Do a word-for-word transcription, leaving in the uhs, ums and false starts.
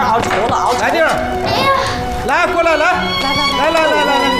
熬稠了，熬稠了。 来弟儿， 哎呀， 来过来来，来来来来来来。